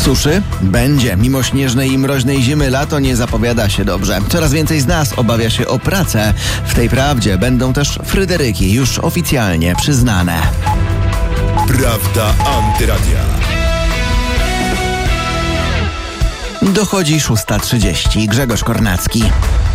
Suszy? Będzie. Mimo śnieżnej i mroźnej zimy lato nie zapowiada się dobrze. Coraz więcej z nas obawia się o pracę. W tej prawdzie będą też Fryderyki, już oficjalnie przyznane. Prawda Antyradia. Dochodzi 6:30. Grzegorz Kornacki.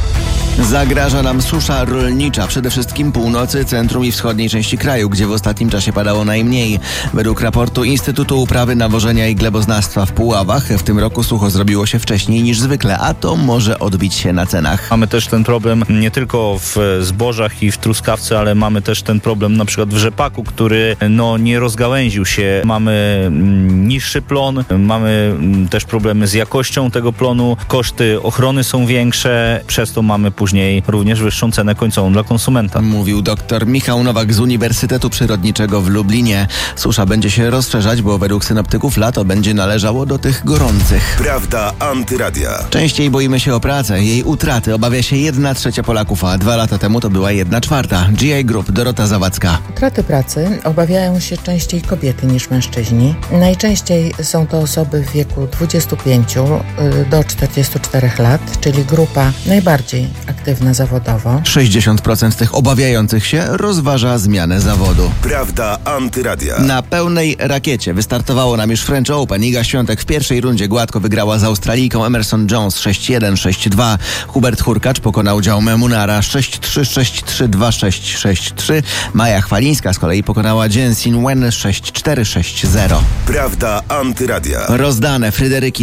Zagraża nam susza rolnicza, przede wszystkim północy, centrum i wschodniej części kraju, gdzie w ostatnim czasie padało najmniej. Według raportu Instytutu Uprawy, Nawożenia i Gleboznawstwa w Puławach w tym roku sucho zrobiło się wcześniej niż zwykle, a to może odbić się na cenach. Mamy też ten problem nie tylko w zbożach i w truskawce, ale mamy też ten problem na przykład w rzepaku, który nie rozgałęził się. Mamy niższy plon, mamy też problemy z jakością tego plonu, koszty ochrony są większe, przez to mamy później również wyższą cenę końcową dla konsumenta. Mówił dr Michał Nowak z Uniwersytetu Przyrodniczego w Lublinie. Susza będzie się rozszerzać, bo według synoptyków lato będzie należało do tych gorących. Prawda Antyradia. Częściej boimy się o pracę. Jej utraty obawia się 1/3 Polaków, a 2 lata temu to była 1/4. GI Group, Dorota Zawadzka. Utraty pracy obawiają się częściej kobiety niż mężczyźni. Najczęściej są to osoby w wieku 25 do 44 lat, czyli grupa najbardziej aktywna zawodowo. 60% tych obawiających się rozważa zmianę zawodu. Prawda Antyradia. Na pełnej rakiecie wystartowało nam już French Open. Iga Świątek w pierwszej rundzie gładko wygrała z Australijką Emerson Jones 6-1, 6-2. Hubert Hurkacz pokonał Jaume Munara 6-3, 6-3, 2-6, 6-3. Maja Chwalińska z kolei pokonała Jen Sin-wen 6-4, 6-0. Prawda Antyradia. Rozdane Fryderyki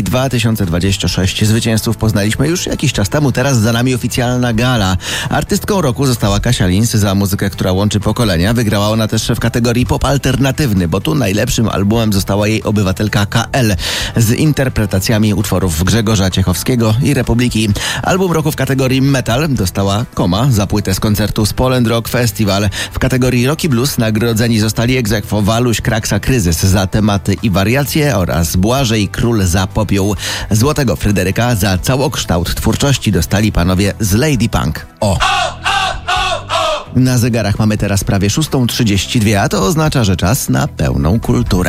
2026. Zwycięzców poznaliśmy już jakiś czas temu. Teraz za nami oficjalna gala. Artystką roku została Kasia Lins za muzykę, która łączy pokolenia. Wygrała ona też w kategorii pop alternatywny, bo tu najlepszym albumem została jej Obywatelka KL z interpretacjami utworów Grzegorza Ciechowskiego i Republiki. Album roku w kategorii metal dostała Koma za płytę z koncertu z Poland Rock Festival. W kategorii rock i blues nagrodzeni zostali ex aequo Waluś, Kraksa, Kryzys za tematy i wariacje oraz Błażej Król za popiół. Złotego Fryderyka za całokształt twórczości dostali panowie z Lady Punk. Na zegarach mamy teraz prawie 6:32, a to oznacza, że czas na pełną kulturę.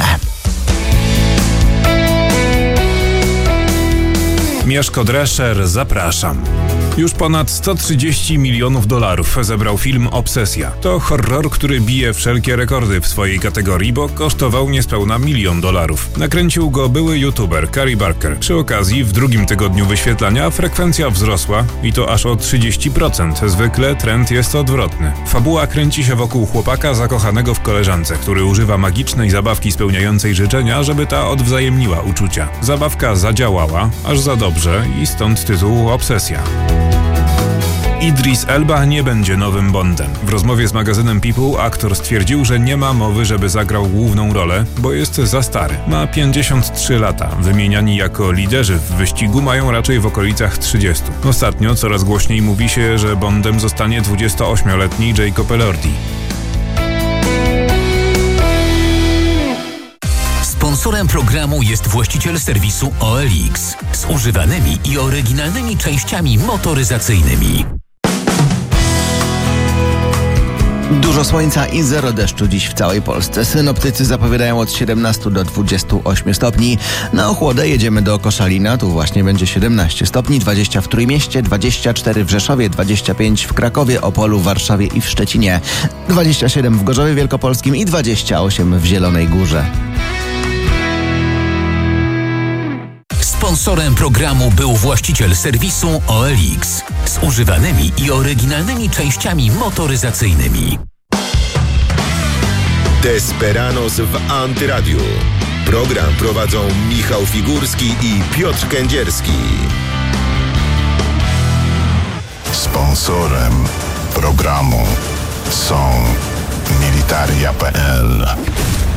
Mieszko Drescher, zapraszam. Już ponad $130 milionów zebrał film Obsesja. To horror, który bije wszelkie rekordy w swojej kategorii, bo kosztował niespełna $1 milion. Nakręcił go były youtuber Carey Barker. Przy okazji w drugim tygodniu wyświetlania frekwencja wzrosła i to aż o 30%. Zwykle trend jest odwrotny. Fabuła kręci się wokół chłopaka zakochanego w koleżance, który używa magicznej zabawki spełniającej życzenia, żeby ta odwzajemniła uczucia. Zabawka zadziałała, aż za dobrze i stąd tytuł Obsesja. Idris Elba nie będzie nowym Bondem. W rozmowie z magazynem People aktor stwierdził, że nie ma mowy, żeby zagrał główną rolę, bo jest za stary. Ma 53 lata. Wymieniani jako liderzy w wyścigu mają raczej w okolicach 30. Ostatnio coraz głośniej mówi się, że Bondem zostanie 28-letni Jacob Elordi. Sponsorem programu jest właściciel serwisu OLX z używanymi i oryginalnymi częściami motoryzacyjnymi. Dużo słońca i 0 deszczu dziś w całej Polsce. Synoptycy zapowiadają od 17 do 28 stopni. Na ochłodę jedziemy do Koszalina, tu właśnie będzie 17 stopni, 20 w Trójmieście, 24 w Rzeszowie, 25 w Krakowie, Opolu, Warszawie i w Szczecinie, 27 w Gorzowie Wielkopolskim i 28 w Zielonej Górze. Sponsorem programu był właściciel serwisu OLX z używanymi i oryginalnymi częściami motoryzacyjnymi. Desperanos w Antyradiu. Program prowadzą Michał Figurski i Piotr Kędzierski. Sponsorem programu są Militaria.pl.